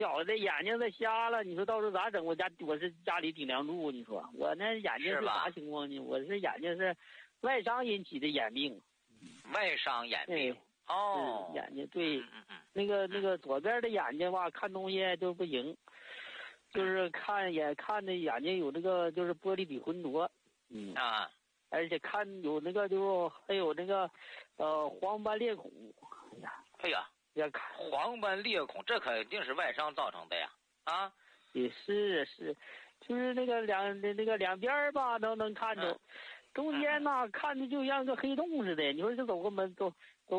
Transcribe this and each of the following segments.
小的眼睛它瞎了，你说到时候咋整？我是家里顶梁柱，你说我那眼睛是啥情况呢？我是眼睛是外伤引起的眼病。 外伤眼病。哦， 眼睛对，那个左边的眼睛吧，看东西就不行，就是看的眼睛有那个就是玻璃体浑浊，而且看有那个就还有那个黄斑裂孔。 哎呀，黄斑裂孔，这肯定是外伤造成的呀！啊， 也是，就是那个两边吧都能看着，中间呢看着就像个黑洞似的。你说这走个门从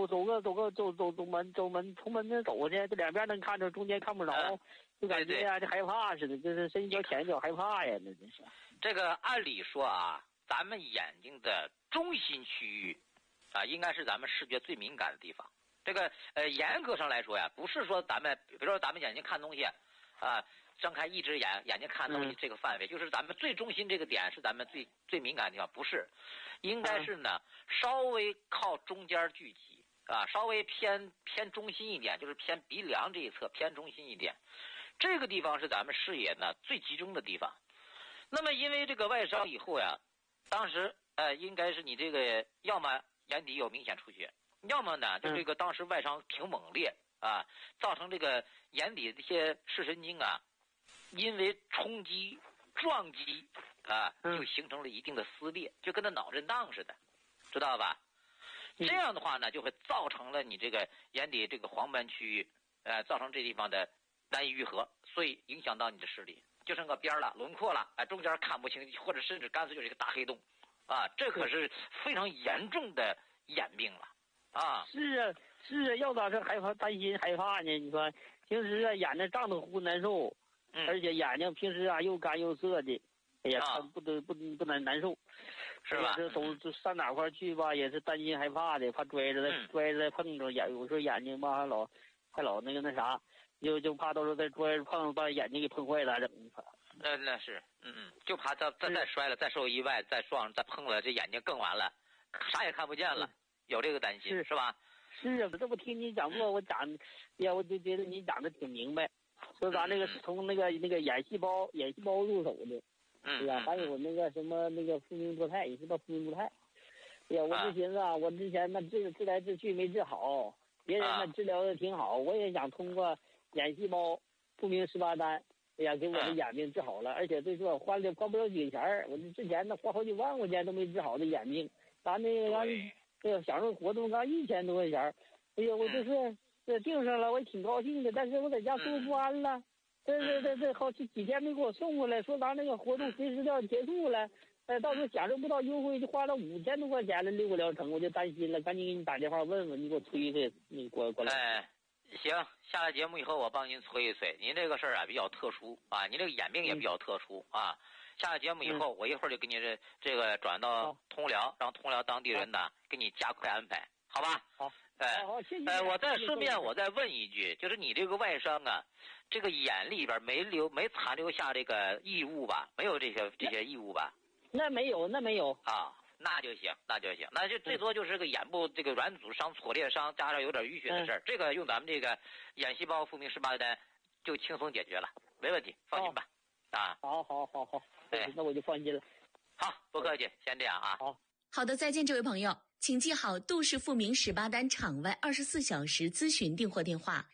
门那走过去，这两边能看着，中间看不着，就感觉呀就害怕似的，就是伸一脚前一脚害怕呀，那真是。 这个按理说啊，咱们眼睛的中心区域啊，应该是咱们视觉最敏感的地方。这个严格上来说呀，不是说咱们，比如说咱们眼睛看东西啊，睁开一只眼睛看东西这个范围，就是咱们最中心这个点是咱们最敏感的地方，不是，应该是呢稍微靠中间聚集啊，稍微偏中心一点，就是偏鼻梁这一侧偏中心一点，这个地方是咱们视野呢最集中的地方。那么因为这个外伤以后呀，当时应该是你这个要么眼底有明显出血，要么呢就这个当时外伤挺猛烈啊，造成这个眼底这些视神经啊，因为冲击撞击啊，就形成了一定的撕裂，就跟那脑震荡似的，知道吧？这样的话呢，就会造成了你这个眼底这个黄斑区域，造成这地方的难以愈合，所以影响到你的视力，就剩个边了，轮廓了，中间看不清，或者甚至干脆就是一个大黑洞，啊，这可是非常严重的眼病了，啊。 是啊，要咋是担心害怕呢？你说平时啊眼睛胀得乎难受，而且眼睛平时啊又干又涩的。哎呀，不难受， 是吧？ 这上哪块去吧，也是担心害怕的，怕摔着再碰着眼，有时候眼睛吧还老那啥，就怕到时候再摔着碰把眼睛给碰坏了，整的。 那是，就怕再摔了，再受意外，再碰了，这眼睛更完了，啥也看不见了，有这个担心是吧？ 是啊，这不听你讲过，我就觉得你讲的挺明白，说咱这个是从那个眼细胞入手的。对呀，还有那个什么那个复明多肽，也是叫复明多肽。哎呀，我就寻思啊，我之前那治来治去没治好，别人那治疗的挺好，我也想通过眼细胞复明18单，哎呀，给我的眼病治好了，而且最说花不了几个钱，我之前那花好几万块钱都没治好的眼病，咱享受活动刚1000多块钱，哎呀，我就是这订上了，我也挺高兴的，但是我在家住不安了。这好几天没给我送过来，说咱那个活动随时就要结束了，到时候享受不到优惠，就花了5000多块钱了6个疗程，我就担心了，赶紧给你打电话问问，你给我催催，你过来。 行，下了节目以后我帮您催一催，您这个事儿啊比较特殊啊，您这个眼病也比较特殊啊。下了节目以后，我一会儿就给你这个转到通辽，让通辽当地人呢给你加快安排，好吧？ 好。好，谢谢。 我再顺便我再问一句，就是你这个外伤啊，这个眼里边没残留下这个异物吧？没有这些异物吧？ 那没有啊，那就行，那就最多就是个眼部这个软组伤、挫裂伤，加上有点淤血的事儿，这个用咱们这个眼细胞复明18单就轻松解决了，没问题，放心吧。啊， 好，那我就放心了。 好，不客气，先这样啊。 好的，再见，这位朋友。请记好杜氏复明18单场外24小时咨询订货电话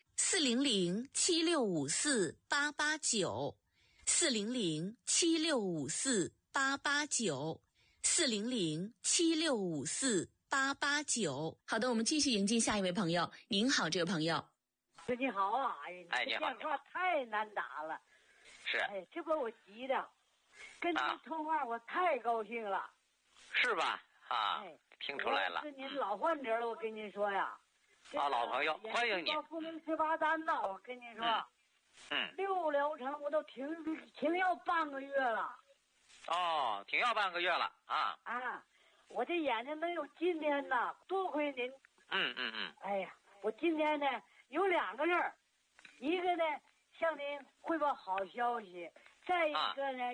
400-7654-889，400-7654-889。好的，我们继续迎接下一位朋友。您好，这位朋友。 你好啊， 你好。 电话太难打了。 是。 这把我急的，跟您通话我太高兴了。 是吧？啊。听出来了， 是您老患者了，我跟您说呀。 老朋友，欢迎你。 复明18单呢，我跟您说，6疗程我都停药半个月了。 哦，停药半个月了啊。 我这眼睛能有今天呢，多亏您。哎呀，我今天呢有2个事儿，一个呢向您汇报好消息，再一个呢，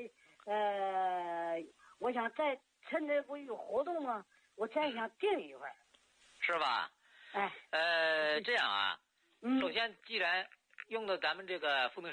我想再趁着不有活动吗？我再想订一会儿， 是吧？这样啊，首先既然用的咱们这个复明